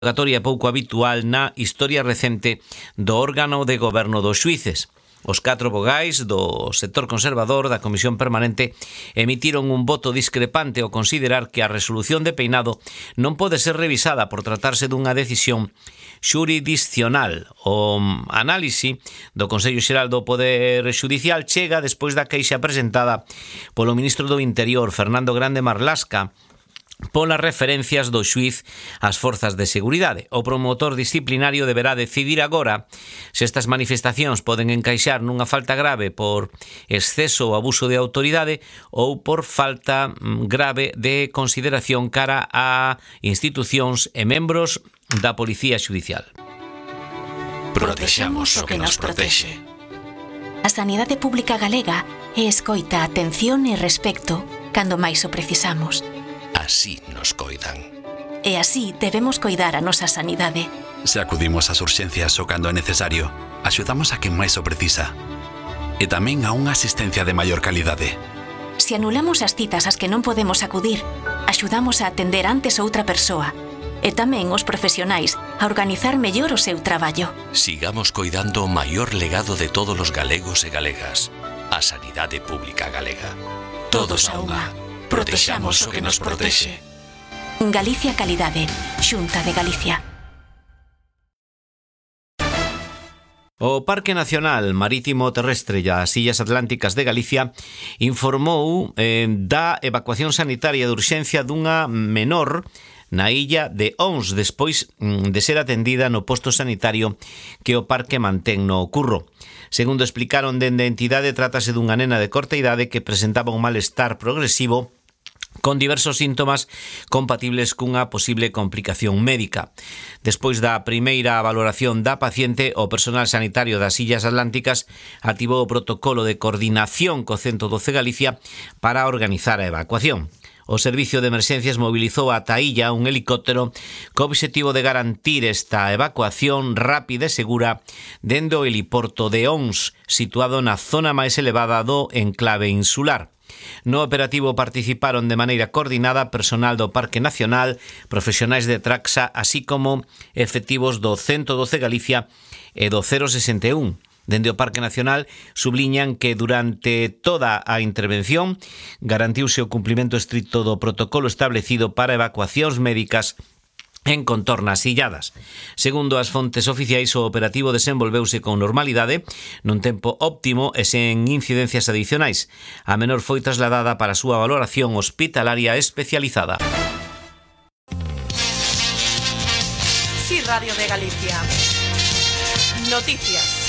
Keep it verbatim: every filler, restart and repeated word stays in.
Convocatoria pouco habitual na historia recente do órgano de goberno dos xuíces. Os catro vogais do sector conservador da Comisión Permanente emitiron un voto discrepante ao considerar que a resolución de Peinado non pode ser revisada por tratarse dunha decisión xurisdiccional. O análise do Consello Xeral do Poder Xudicial chega despois da queixa presentada polo ministro do Interior, Fernando Grande Marlasca, polas referencias do xuiz ás forzas de seguridade. O promotor disciplinario deberá decidir agora se estas manifestacións poden encaixar nunha falta grave por exceso ou abuso de autoridade ou por falta grave de consideración cara a institucións e membros da Policía Xudicial. Protexamos o que nos protexe. A sanidade pública galega é escoita, atención e respecto cando máis o precisamos. Así nos coidan. E así debemos coidar a nosa sanidade. Se acudimos ás urxencias o cando é necesario, axudamos a quen máis o precisa. E tamén a unha asistencia de maior calidade. Se anulamos as citas ás que non podemos acudir, axudamos a atender antes outra persoa. E tamén os profesionais a organizar mellor o seu traballo. Sigamos coidando o maior legado de todos os galegos e galegas, a sanidade pública galega. Todos a unha. Protexamos o que nos protexe. Galicia Calidade, Xunta de Galicia. O Parque Nacional Marítimo Terrestre e as Illas Atlánticas de Galicia informou eh, da evacuación sanitaria de urxencia dunha menor na illa de Ons, despois de ser atendida no posto sanitario que o parque mantén no Curro. Segundo explicaron dende a entidade, trátase dunha nena de corta idade que presentaba un malestar progresivo con diversos síntomas compatibles cunha posible complicación médica. Despois da primeira valoración da paciente, o personal sanitario das Illas Atlánticas activou o protocolo de coordinación co ciento doce Galicia para organizar a evacuación. O Servicio de Emerxencias mobilizou ata a illa un helicóptero co obxectivo de garantir esta evacuación rápida e segura dende o heliporto de Ons, situado na zona máis elevada do enclave insular. No operativo participaron de maneira coordinada personal do Parque Nacional, profesionais de Traxa, así como efectivos do ciento doce Galicia e do cero sesenta e un. Dende o Parque Nacional subliñan que durante toda a intervención garantiuse o cumprimento estricto do protocolo establecido para evacuacións médicas en contornas illadas. Segundo as fontes oficiais, o operativo desenvolveuse con normalidade, nun tempo óptimo e sen incidencias adicionais. A menor foi trasladada para a súa valoración hospitalaria especializada. Sí, Radio de Galicia. Noticias.